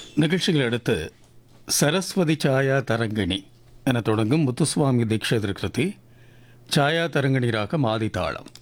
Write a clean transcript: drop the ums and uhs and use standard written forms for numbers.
நிகழ்ச்சிகள் அடுத்து சரஸ்வதி சாயா தரங்கிணி என தொடங்கும் முத்துசுவாமி தீட்சிதர் கிருதி சாயா தரங்கிணி ராகம் ஆதிதாளம்.